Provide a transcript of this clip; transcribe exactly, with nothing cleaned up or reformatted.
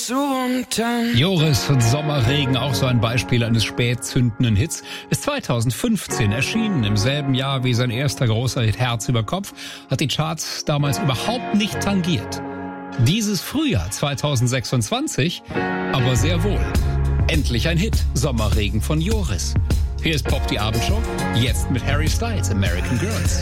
zu und dann. Joris und Sommerregen, auch so ein Beispiel eines spät zündenden Hits, ist zweitausendfünfzehn erschienen. Im selben Jahr wie sein erster großer Hit Herz über Kopf, hat die Charts damals überhaupt nicht tangiert. Dieses Frühjahr zweitausendsechsundzwanzig aber sehr wohl. Endlich ein Hit, Sommerregen von Joris. Hier ist Pop die Abendshow, jetzt mit Harry Styles, American Girls.